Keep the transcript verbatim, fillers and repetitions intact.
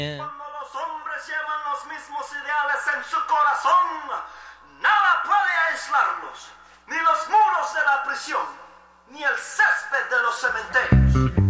Cuando los hombres llevan los mismos ideales en su corazón, nada puede aislarlos, ni los muros de la prisión, ni el césped de los cementerios.